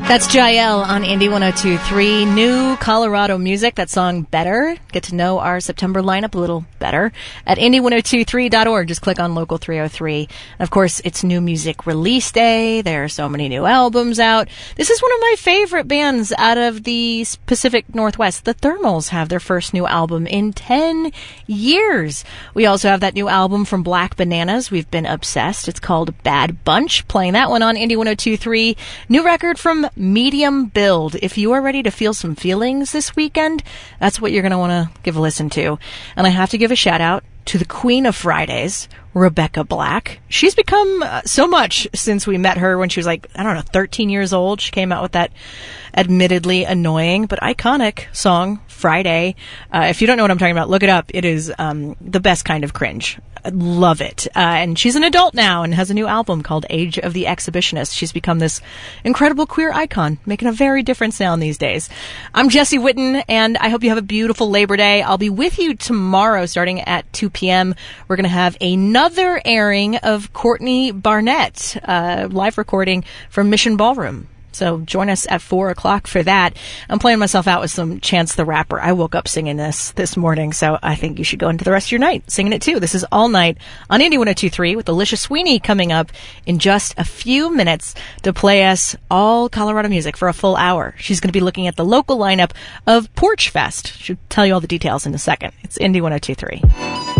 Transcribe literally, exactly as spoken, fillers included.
That's Jael on Indie one oh two point three. New Colorado music. That song Better. Get to know our September lineup a little better at indie one oh two three dot org. Just click on Local three oh three. And of course, it's New Music Release Day. There are so many new albums out. This is one of my favorite bands out of the Pacific Northwest. The Thermals have their first new album in ten years. We also have that new album from Black Bananas. We've been obsessed. It's called Bad Bunch. Playing that one on Indie one oh two point three. New record from Medium Build. If you are ready to feel some feelings this weekend, that's what you're going to want to give a listen to. And I have to give a shout out to the Queen of Fridays, Rebecca Black. She's become uh, so much since we met her when she was like, I don't know, thirteen years old. She came out with that admittedly annoying but iconic song, Friday. Uh, if you don't know what I'm talking about, look it up. It is um, the best kind of cringe. I love it. Uh, and she's an adult now and has a new album called Age of the Exhibitionist. She's become this incredible queer icon, making a very different sound these days. I'm Jessie Whitten, and I hope you have a beautiful Labor Day. I'll be with you tomorrow starting at two p.m. We're going to have another airing of Courtney Barnett, uh, live recording from Mission Ballroom. So join us at four o'clock for that. I'm playing myself out with some Chance the Rapper. I woke up singing this this morning, so I think you should go into the rest of your night singing it too. This is All Night on Indie one oh two point three with Alicia Sweeney coming up in just a few minutes to play us all Colorado music for a full hour. She's going to be looking at the local lineup of Porch Fest. She'll tell you all the details in a second. It's Indie one oh two point three.